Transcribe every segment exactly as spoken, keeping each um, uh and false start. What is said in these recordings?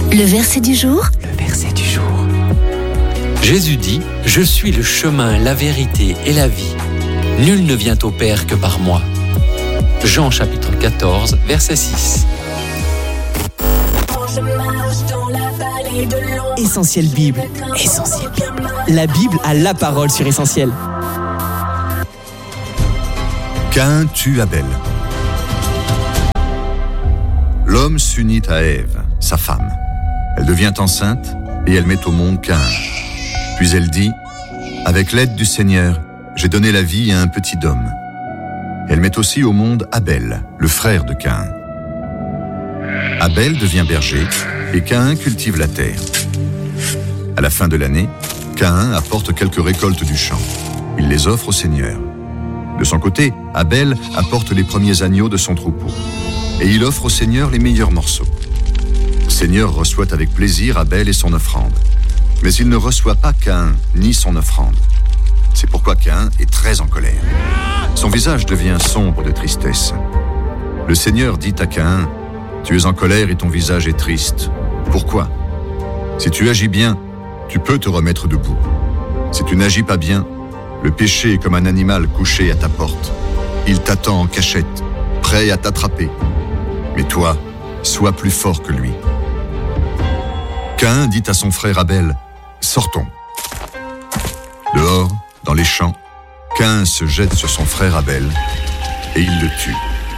Le verset du jour. Le verset du jour. Jésus dit, « Je suis le chemin, la vérité et la vie. Nul ne vient au Père que par moi. » Jean chapitre quatorze, verset six. Essentiel Bible. Essentiel Bible. La Bible a la parole sur Essentiel. Caïn tue Abel. L'homme s'unit à Ève, sa femme. Elle devient enceinte et elle met au monde Caïn. Puis elle dit, « Avec l'aide du Seigneur, j'ai donné la vie à un petit homme. » Elle met aussi au monde Abel, le frère de Caïn. Abel devient berger et Caïn cultive la terre. À la fin de l'année, Caïn apporte quelques récoltes du champ. Il les offre au Seigneur. De son côté, Abel apporte les premiers agneaux de son troupeau. Et il offre au Seigneur les meilleurs morceaux. Le Seigneur reçoit avec plaisir Abel et son offrande. Mais il ne reçoit pas Caïn ni son offrande. C'est pourquoi Caïn est très en colère. Son visage devient sombre de tristesse. Le Seigneur dit à Caïn, « Tu es en colère et ton visage est triste. Pourquoi ? Si tu agis bien, tu peux te remettre debout. Si tu n'agis pas bien, le péché est comme un animal couché à ta porte. Il t'attend en cachette, prêt à t'attraper. Mais toi, sois plus fort que lui. » Caïn dit à son frère Abel, « Sortons. » Dehors, dans les champs, Caïn se jette sur son frère Abel et il le tue.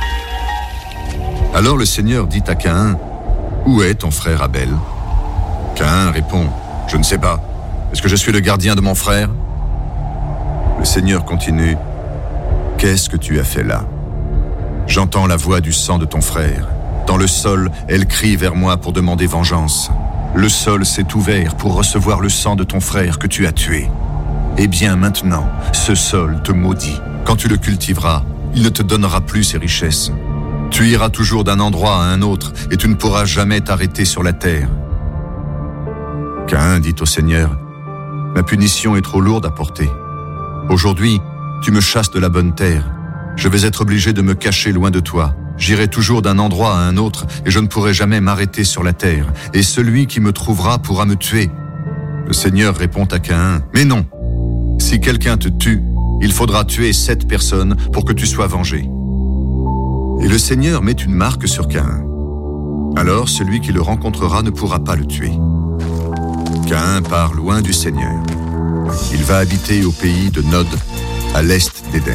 Alors le Seigneur dit à Caïn, « Où est ton frère Abel ?» Caïn répond, « Je ne sais pas. Est-ce que je suis le gardien de mon frère ?» Le Seigneur continue, « Qu'est-ce que tu as fait là ? J'entends la voix du sang de ton frère. Dans le sol, elle crie vers moi pour demander vengeance. Le sol s'est ouvert pour recevoir le sang de ton frère que tu as tué. Eh bien maintenant, ce sol te maudit. Quand tu le cultiveras, il ne te donnera plus ses richesses. Tu iras toujours d'un endroit à un autre et tu ne pourras jamais t'arrêter sur la terre. » Caïn dit au Seigneur, « Ma punition est trop lourde à porter. Aujourd'hui, tu me chasses de la bonne terre. Je vais être obligé de me cacher loin de toi. J'irai toujours d'un endroit à un autre et je ne pourrai jamais m'arrêter sur la terre. Et celui qui me trouvera pourra me tuer. » Le Seigneur répond à Caïn, « Mais non. Si quelqu'un te tue, il faudra tuer sept personnes pour que tu sois vengé. » Et le Seigneur met une marque sur Caïn. Alors celui qui le rencontrera ne pourra pas le tuer. Caïn part loin du Seigneur. Il va habiter au pays de Nod, à l'est d'Éden.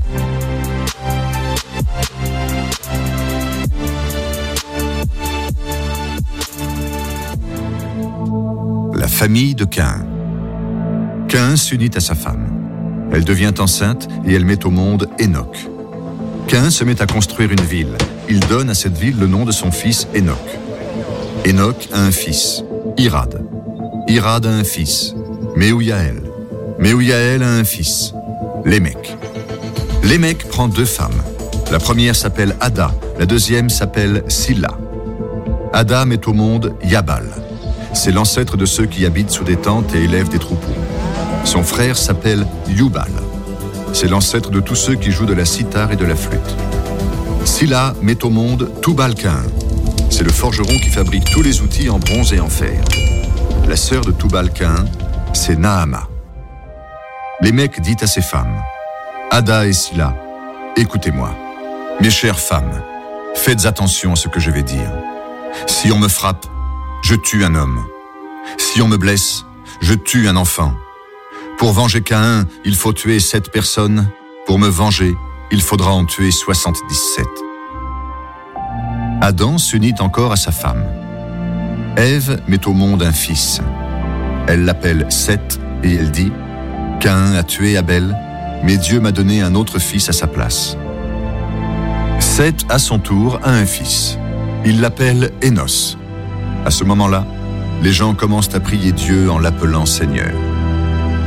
La famille de Caïn. Caïn s'unit à sa femme. Elle devient enceinte et elle met au monde Enoch. Caïn se met à construire une ville. Il donne à cette ville le nom de son fils Enoch. Enoch a un fils, Irad. Irad a un fils, Mehujaël. Mehujaël a un fils, Lémec. Lémec prend deux femmes. La première s'appelle Ada, la deuxième s'appelle Silla. Ada met au monde Yabal. C'est l'ancêtre de ceux qui habitent sous des tentes et élèvent des troupeaux. Son frère s'appelle Yubal. C'est l'ancêtre de tous ceux qui jouent de la cithare et de la flûte. Silla met au monde Tubal-Caïn. C'est le forgeron qui fabrique tous les outils en bronze et en fer. La sœur de Tubal-Caïn, c'est Naama. Lémec dit à ses femmes, « Ada et Silla, écoutez-moi. Mes chères femmes, faites attention à ce que je vais dire. Si on me frappe, je tue un homme. Si on me blesse, je tue un enfant. Pour venger Caïn, il faut tuer sept personnes. Pour me venger, il faudra en tuer soixante-dix-sept. » Adam s'unit encore à sa femme. Ève met au monde un fils. Elle l'appelle Seth et elle dit, « Caïn a tué Abel, mais Dieu m'a donné un autre fils à sa place. » Seth, à son tour, a un fils. Il l'appelle Énos. À ce moment-là, les gens commencent à prier Dieu en l'appelant Seigneur.